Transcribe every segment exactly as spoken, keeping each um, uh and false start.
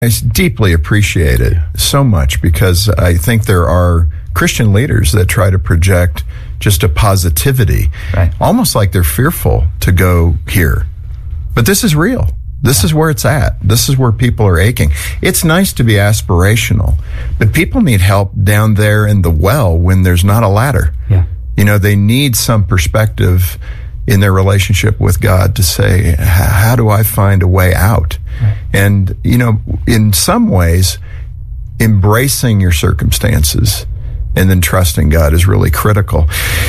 I deeply appreciate it so much because I think there are Christian leaders that try to project just a positivity, right, almost like they're fearful to go here. But this is real. This is where it's at. This is where people are aching. It's nice to be aspirational, but people need help down there in the well when there's not a ladder. Yeah. You know, they need some perspective in their relationship with God to say, how do I find a way out? Right. And, you know, in some ways, embracing your circumstances and then trusting God is really critical.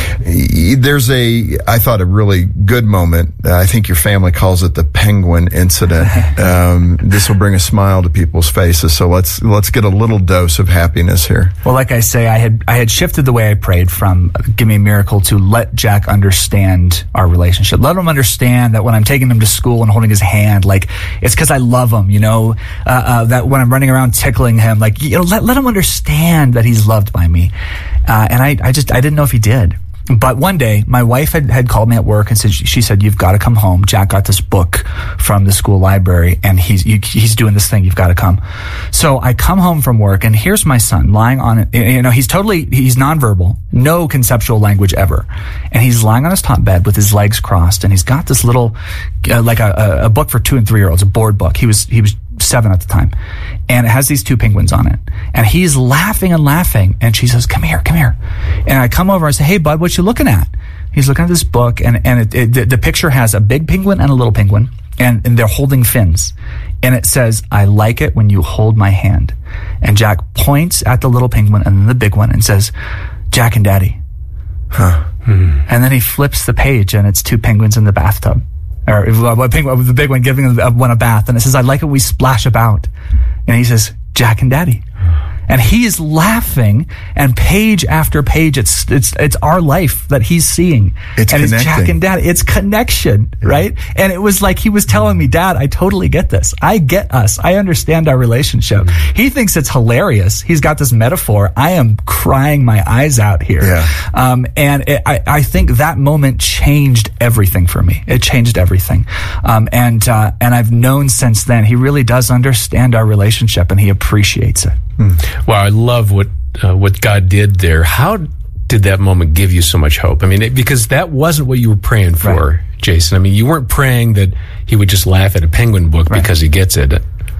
There's a, I thought, a really good moment. I think your family calls it the penguin incident. Um, this will bring a smile to people's faces. So let's let's get a little dose of happiness here. Well, like I say, I had I had shifted the way I prayed from "Give me a miracle" to let Jack understand our relationship. Let him understand that when I'm taking him to school and holding his hand, like it's because I love him. You know, uh, uh, that when I'm running around tickling him, like you know, let let him understand that he's loved by me. Uh, and I, I just, I didn't know if he did. But one day, my wife had, had called me at work and said, she said, you've got to come home. Jack got this book from the school library and he's, you, he's doing this thing. You've got to come. So I come home from work and here's my son lying on it. You know, he's totally, he's nonverbal, no conceptual language ever. And he's lying on his top bed with his legs crossed and he's got this little, uh, like a, a book for two and three year olds, a board book. He was, he was seven at the time. And it has these two penguins on it. And he's laughing and laughing. And she says, come here, come here. And I come over and say, hey, bud, what you looking at? He's looking at this book. And, and it, it, the, the picture has a big penguin and a little penguin. And, and they're holding fins. And it says, I like it when you hold my hand. And Jack points at the little penguin and then the big one and says, Jack and Daddy. Huh. Hmm. And then he flips the page and it's two penguins in the bathtub. Or uh, penguin, the big one giving one a bath. And it says, I like it when we splash about. And he says, Jack and Daddy. And he is laughing, and page after page, it's it's it's our life that he's seeing. It's and connecting. It's Jack and Dad. It's connection, yeah. Right? And it was like he was telling me, Dad, I totally get this. I get us. I understand our relationship. Mm-hmm. He thinks it's hilarious. He's got this metaphor. I am crying my eyes out here. Yeah. Um, and it, I, I think that moment changed everything for me. It changed everything. Um, and uh, and I've known since then he really does understand our relationship, and he appreciates it. Mm. Wow, I love what uh, what God did there. How did that moment give you so much hope? I mean, it, because that wasn't what you were praying for, right, Jason. I mean, you weren't praying that he would just laugh at a penguin book, right, because he gets it.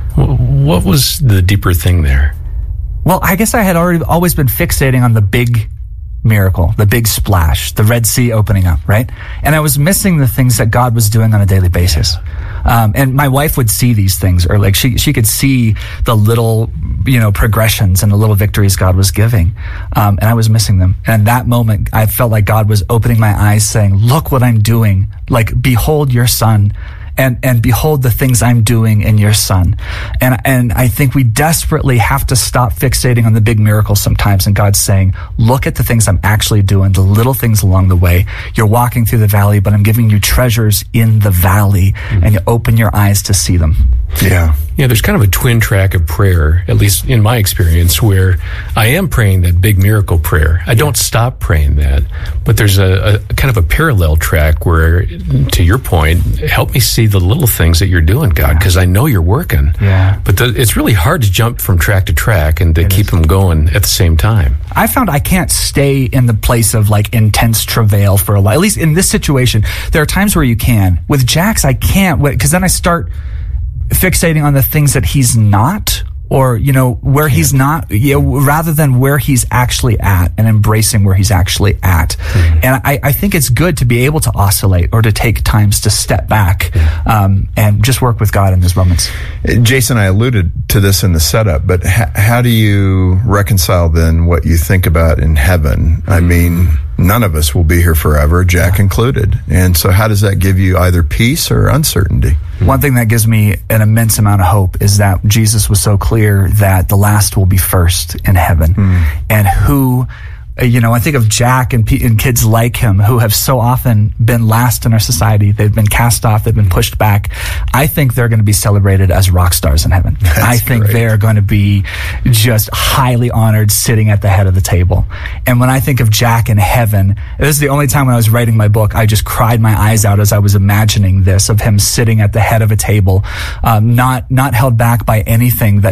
What was the deeper thing there? Well, I guess I had already always been fixating on the big miracle, the big splash, the Red Sea opening up, right? And I was missing the things that God was doing on a daily basis. Um, and my wife would see these things, or like she she could see the little, you know, progressions and the little victories God was giving. Um, and I was missing them. And in that moment, I felt like God was opening my eyes saying, look what I'm doing. Like, behold your son. And, and behold the things I'm doing in your son. And, and I think we desperately have to stop fixating on the big miracles sometimes. And God's saying, look at the things I'm actually doing, the little things along the way. You're walking through the valley, but I'm giving you treasures in the valley, mm-hmm, and you open your eyes to see them. Yeah. Yeah, there's kind of a twin track of prayer, at least in my experience, where I am praying that big miracle prayer. I don't stop praying that, but there's a, a kind of a parallel track where, to your point, help me see the little things that you're doing, God, because I know you're working. Yeah. But the, it's really hard to jump from track to track and to it keep is. them going at the same time. I found I can't stay in the place of like intense travail for a while. At least in this situation, there are times where you can. With Jax, I can't, because then I start fixating on the things that he's not, or, you know, where yeah. he's not, you know, rather than where he's actually at, and embracing where he's actually at. Mm-hmm. And I, I think it's good to be able to oscillate, or to take times to step back, yeah. um, and just work with God in those moments. Jason, I alluded to this in the setup, but ha- how do you reconcile then what you think about in heaven? Mm-hmm. I mean, none of us will be here forever, Jack yeah. included. And so how does that give you either peace or uncertainty? One thing that gives me an immense amount of hope is that Jesus was so clear that the last will be first in heaven. Mm. And who uh, you know, I think of Jack and, pe- and kids like him who have so often been last in our society. They've been cast off. They've been pushed back. I think they're going to be celebrated as rock stars in heaven. That's I think great. they're going to be just highly honored sitting at the head of the table. And when I think of Jack in heaven, this is the only time when I was writing my book, I just cried my eyes out as I was imagining this, of him sitting at the head of a table, um, not, not held back by anything that